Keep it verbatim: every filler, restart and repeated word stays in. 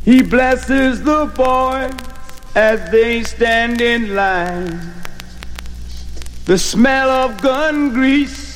He blesses the boys as they stand in line. The smell of gun grease